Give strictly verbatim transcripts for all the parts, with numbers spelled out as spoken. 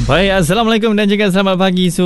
Baik, Assalamualaikum dan juga selamat pagi Su.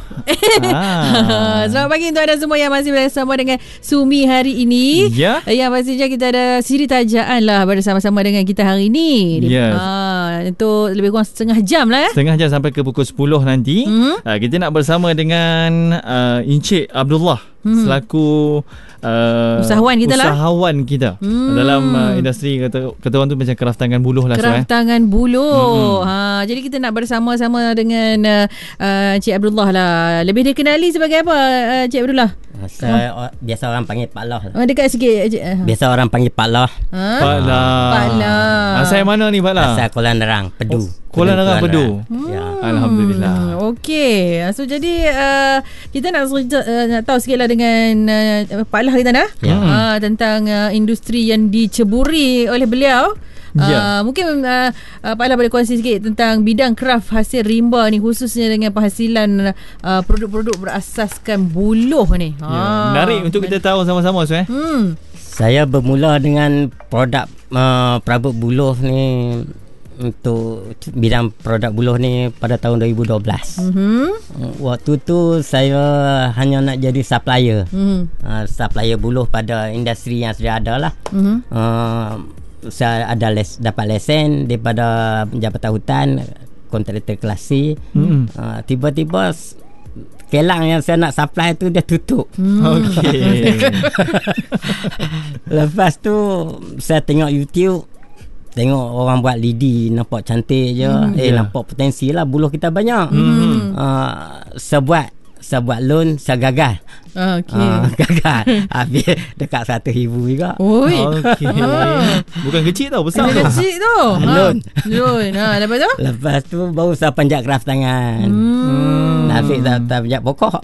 ah. Selamat pagi untuk anda semua yang masih bersama dengan Sumi hari ini. Ya. Yang pastinya kita ada siri tajaan lah bersama-sama dengan kita hari ini. Yes. Ah, untuk lebih kurang setengah jam lah ya. Setengah jam sampai ke pukul sepuluh nanti. Mm-hmm. Uh, kita nak bersama dengan uh, Encik Abdullah hmm. selaku uh, usahawan kita lah. Usahawan kita hmm. dalam uh, industri kata, kata orang tu macam kraft tangan buluh lah. Kraft so, tangan buluh. Hmm. Ha, jadi kita nak bersama-sama dengan uh, uh, Encik Abdullah lah. Lebih dikenali sebagai apa uh, Encik Abdullah? Saya oh. biasa orang panggil Pak Lah. Oh, dekat sikit. Uh. Biasa orang panggil Pak Lah. Ha? Pak Lah. Pak Lah. Asal mana ni Pak Lah? Asal Kuala Nerang, Pedu. Oh, Kuala Nerang, Pedu. Hmm. Ya. Alhamdulillah. Okey. So jadi uh, kita nak uh, nak tahu sikitlah dengan uh, Pak Lah kita dah. Ya. Uh, tentang uh, industri yang diceburi oleh beliau. Uh, yeah. Mungkin uh, uh, Pak Lah boleh kongsi sikit tentang bidang kraft hasil rimba ni, khususnya dengan penghasilan uh, produk-produk berasaskan buluh ni. Ya. Ha. Menarik untuk kita tahu sama-sama so, eh. Hmm. Saya bermula dengan produk uh, perabot buluh ni, untuk bidang produk buluh ni pada tahun dua ribu dua belas. Mm-hmm. Waktu tu saya hanya nak jadi supplier. Mm-hmm. Uh, supplier buluh pada industri yang sudah ada lah. Mm-hmm. Uh, saya ada les, dapat lesen daripada Jabatan Hutan, kontraktor klasi. Mm-hmm. Uh, tiba-tiba kelang yang saya nak supply tu dia tutup. Mm. Okey. Lepas tu saya tengok YouTube, tengok orang buat lidi, nampak cantik je. Mm, eh yeah. Nampak potensi lah, buluh kita banyak. Mm. Uh, saya buat Saya buat loan, saya gagal. Okay. Uh, gagal. Habis dekat satu ribu juga. Oi. Okay. Bukan kecil tau, besar tu. Kecil tu. Loan. Ha. Loan. Ha, lepas tu? Lepas tu baru saya panjat kraft tangan. Hmm. Nafik tak, tak panjat pokok.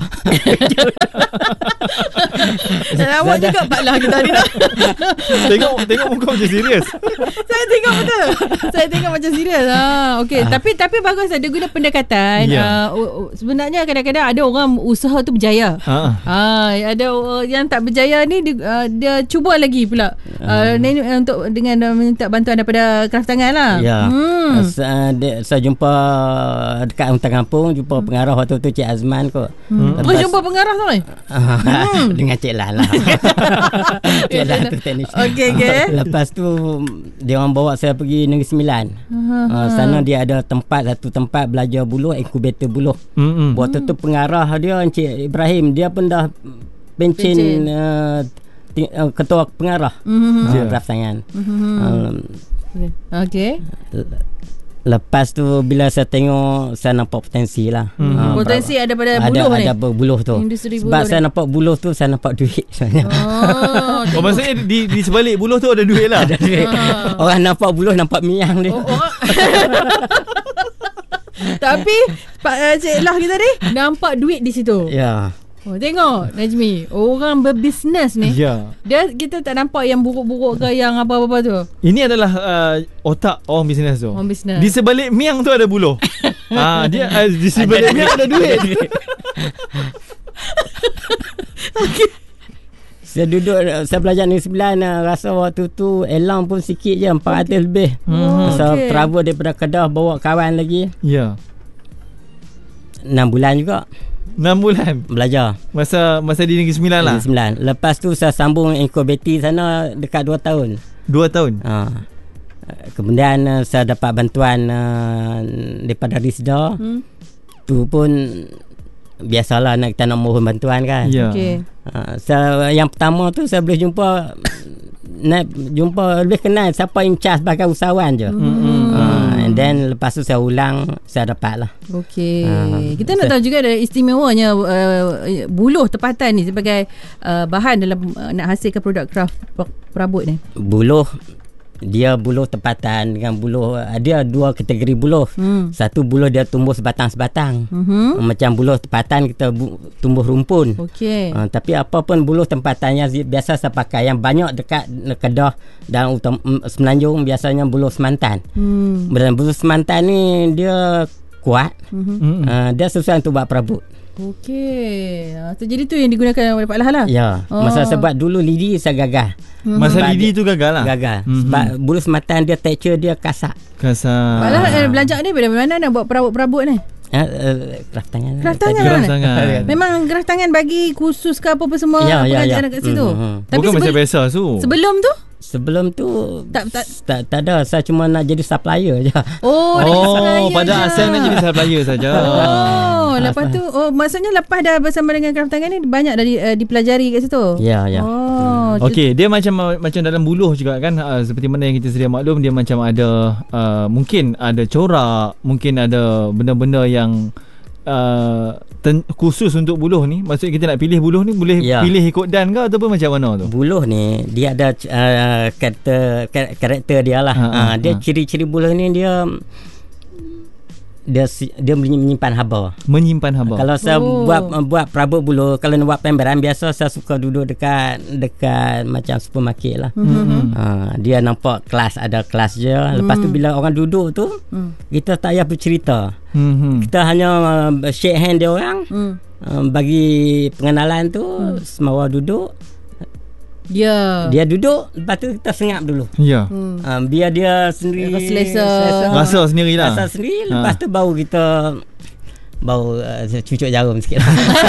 Lawak juga Pak Lah kita ni. Tengok tengok muka macam serius. Saya tengok betul. Saya tengok macam serius. Ha, okey. Ha. Tapi tapi bagus dia guna pendekatan. Yeah. Uh, sebenarnya kadang-kadang ada orang usaha tu berjaya. Ha. Ha, ada uh, yang tak berjaya ni dia, uh, dia cuba lagi pula. Uh, uh. Ni, untuk dengan uh, minta bantuan daripada kraft tangan lah. Ya. Hmm. Saya, saya jumpa dekat hutan kampung, jumpa hmm. pengarah waktu tu Cik Azman kot. Hmm. Lepas, Terus jumpa pengarah tu kan? hmm. Dengan Cik Lah lah. Cik Lah tu teknis. Okey okey. Lepas tu dia orang bawa saya pergi Negeri Sembilan. Uh-huh. Uh, sana dia ada tempat, satu tempat belajar buluh, inkubator buluh. Mm-hmm. Waktu tu pengarah dia Encik Ibrahim, dia pun dah pencen uh, ting- uh, ketua pengarah. Mm-hmm. Uh, kraft tangan. Mm-hmm. Um, okey. Lepas tu bila saya tengok, saya nampak potensi lah. Hmm. Uh, potensi ada pada buluh ada, ni. Ada buluh tu. Industri Sebab buluh saya ni. nampak buluh tu, saya nampak duit sebenarnya. Oh, oh maksudnya di, di sebalik buluh tu ada duit lah. Ada duit. Ah. Orang nampak buluh nampak miang dia. Oh, oh. Tapi Pak uh, Cik Lah kita ni nampak duit di situ. Ya. Oh, tengok Najmi, orang berbisnes ni. Ya. Dia kita tak nampak yang buruk-buruk ke yang apa-apa tu. Ini adalah uh, otak orang bisnes tu. Orang bisnes. Di sebalik miang tu ada buluh. Ah, dia uh, di sebalik miang ada duit. Okey. Saya duduk, saya belajar Negeri Sembilan, rasa waktu tu elang pun sikit je, empat ratus okay. lebih. Oh, saya okay. travel daripada Kedah bawa kawan lagi. Ya. enam bulan juga. enam bulan belajar. Masa masa di Negeri Sembilan lah. Negeri Sembilan. Lepas tu saya sambung inkubator sana dekat dua tahun. dua tahun. Ha. Kemudian saya dapat bantuan uh, daripada Risda. Hmm. Tu pun biasalah nak kita nak mohon bantuan kan. Ya. Okey. Uh, saya, yang pertama tu saya boleh jumpa nak jumpa lebih kenal siapa in charge sebagai usahawan je. Mm-hmm. Uh, and then lepas tu saya ulang, saya dapat lah. Okey. Uh, Kita nak tahu juga ada istimewanya uh, buluh tempatan ni sebagai uh, bahan dalam uh, nak hasilkan produk kraft perabot ni. Buluh dia buluh tempatan dengan buluh, dia dua kategori buluh. Hmm. Satu buluh dia tumbuh sebatang-sebatang. Mm-hmm. Macam buluh tempatan kita bu- tumbuh rumpun. Okey. Uh, tapi apa pun buluh tempatan yang biasa saya pakai yang banyak dekat Kedah dan utam- Semenanjung biasanya buluh semantan. Hmm. Dan buluh semantan ni dia kuat. Mm-hmm. Uh, dia susah untuk buat perabot. Okey. So, jadi tu yang digunakan oleh Pak Lah lah. Ya. Oh. Masa sebab dulu lidi saya gagal. Hmm. Masa sebab lidi tu gagal lah. Gagal. Hmm. Sebab bulu sematan dia texture dia kasar. Kasar. Pak Lah eh, belajar ni dari mana nak buat perabot-perabot ni? Uh, uh, gerah tangan. Gerah tangan. Gerah tangan. Memang gerah tangan bagi khusus ke apa-apa semua ya, ya, pengajaran ya. kat situ. Mm-hmm. Tapi bukan sebel- macam biasa tu. Sebelum tu? Sebelum tu tak tak tak, tak ada. Saya cuma nak jadi supplier je. Oh, oh pada asal nak jadi supplier saja. Oh, lepas tu oh maksudnya lepas dah bersama dengan craft tangan ni banyak dah di, uh, dipelajari kat situ. Ya, ya. Oh. Okey, dia macam macam dalam buluh juga kan, uh, seperti mana yang kita sedia maklum, dia macam ada uh, mungkin ada corak, mungkin ada benda-benda yang Uh, ten, khusus untuk buluh ni. Maksudnya kita nak pilih buluh ni boleh ya. pilih ikut dan ke ataupun macam mana tu? Buluh ni dia ada uh, karakter karakter dia lah. Ha, ha, uh, dia ha. ciri-ciri buluh ni dia dia dia menyimpan haba. Menyimpan haba. Kalau saya oh. buat buat perabot buluh, kalau nak buat pemberan biasa saya suka duduk dekat dekat macam supermarket lah. Mm-hmm. Uh, dia nampak kelas, ada kelas je. Lepas mm. tu bila orang duduk tu mm. kita tak payah bercerita. Mm-hmm. Kita hanya uh, shake hand dia orang. Mm. Uh, bagi pengenalan tu mm. semua duduk. Dia Dia duduk, lepas tu kita senyap dulu. Ya. Hmm. Um, biar dia sendiri selesa. Rasa sendirilah. Rasa sendiri, lepas ha. tu baru kita bau uh, cucuk jarum sikit.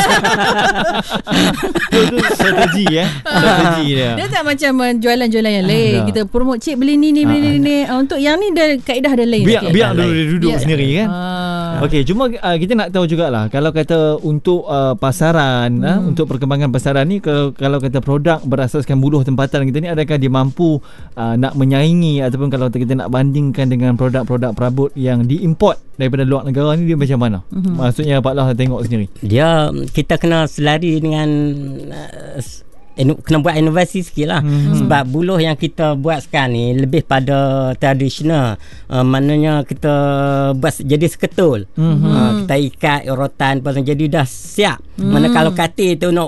Itu tu strategi eh. Strategi dia. Dia tak macam jualan-jualan yang lain. Ya. Kita promote cik beli ni ni beli ni ni. Uh, untuk yang ni dia kaedah dia lain. Biar biar dulu dia duduk biar. sendiri kan. Ah. Okey, cuma uh, kita nak tahu jugalah kalau kata untuk uh, pasaran, hmm. uh, untuk perkembangan pasaran ni ke, kalau kata produk berasaskan buluh tempatan kita ni, adakah dia mampu uh, nak menyaingi ataupun kalau kita nak bandingkan dengan produk-produk perabot yang diimport daripada luar negara ni, dia macam mana? Hmm. Maksudnya Pak Lah tengok sendiri. Dia kita kena selari dengan uh, kena buat inovasi sikit lah. Hmm. Sebab buluh yang kita buat sekarang ni lebih pada tradisional. Uh, maknanya kita buat jadi seketul. Hmm. Uh, kita ikat rotan, jadi dah siap. Hmm. Mana kalau katil tu nak